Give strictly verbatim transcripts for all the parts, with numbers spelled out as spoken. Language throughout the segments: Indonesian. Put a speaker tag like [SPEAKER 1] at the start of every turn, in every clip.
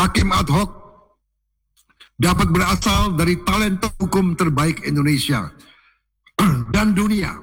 [SPEAKER 1] Hakim ad hoc dapat berasal dari talenta hukum terbaik Indonesia dan dunia.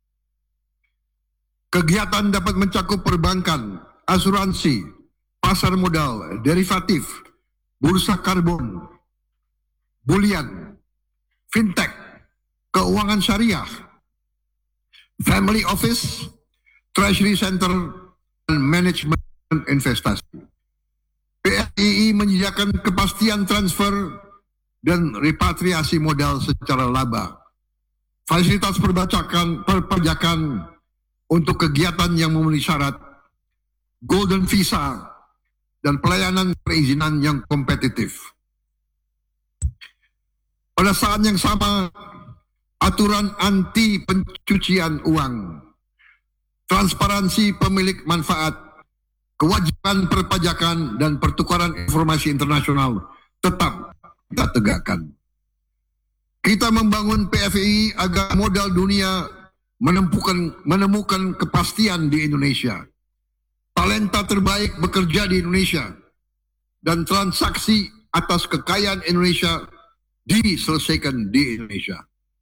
[SPEAKER 1] Kegiatan dapat mencakup perbankan, asuransi, pasar modal, derivatif, bursa karbon, bulian, fintech, keuangan syariah, family office, treasury center, dan manajemen investasi. P F I I menyediakan kepastian transfer dan repatriasi modal secara laba, fasilitas perbajakan, perpajakan untuk kegiatan yang memenuhi syarat, golden visa, dan pelayanan perizinan yang kompetitif. Pada saat yang sama, aturan anti pencucian uang, transparansi pemilik manfaat, kewajiban perpajakan, dan pertukaran informasi internasional tetap kita tegakkan. Kita membangun P F I I agar modal dunia menemukan, menemukan kepastian di Indonesia. Talenta terbaik bekerja di Indonesia, dan transaksi atas kekayaan Indonesia diselesaikan di Indonesia.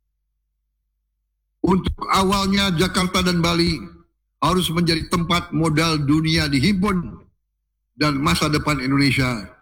[SPEAKER 1] Untuk awalnya Jakarta dan Bali harus menjadi tempat modal dunia dihimpun, dan masa depan Indonesia